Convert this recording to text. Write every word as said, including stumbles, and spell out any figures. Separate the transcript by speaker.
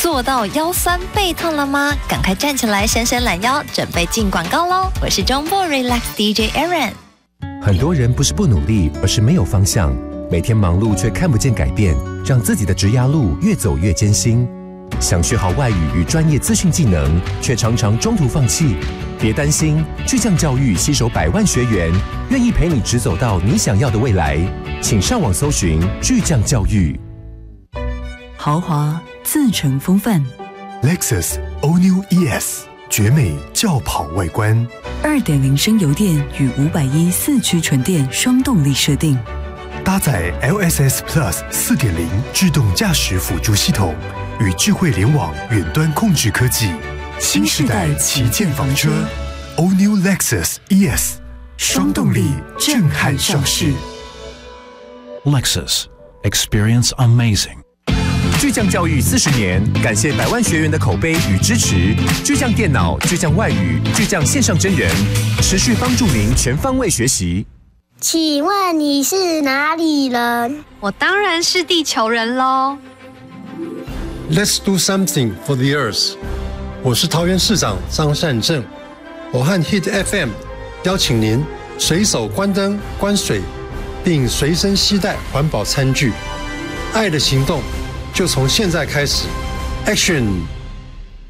Speaker 1: 做到腰酸背痛了吗？赶快站起来伸伸懒腰，准备进广告咯！我是中部 Relax D J Aaron。
Speaker 2: 很多人不是不努力，而是没有方向。每天忙碌却看不见改变，让自己的职涯路越走越艰辛。想学好外语与专业资讯技能，却常常中途放弃。别担心，巨匠教育携手百万学员，愿意陪你直走到你想要的未来。请上网搜寻巨匠教育。
Speaker 3: 豪华自成风范
Speaker 4: ，Lexus All New E S 绝美轿跑外观，
Speaker 3: 二点零 升油电与五百一四驱纯电双动力设定，
Speaker 4: 搭载 L S S Plus 四点零 自动驾驶辅助系统与智慧联网远端控制科技，新时代旗舰房车 All New Lexus E S 双动力震撼上市。
Speaker 5: Lexus Experience Amazing。
Speaker 2: 巨匠教育四十年，感谢百万学员的口碑与支持。巨匠电脑、巨匠外语、巨匠线上真人，持续帮助您全方位学习。
Speaker 6: 请问你是哪里人？
Speaker 1: 我当然是地球人咯。
Speaker 7: Let's do something for the earth。我是桃园市长张善政，我和 Hit F M 邀请您随手关灯、关水，并随身携带环保餐具。爱的行动就从现在开始 ，Action！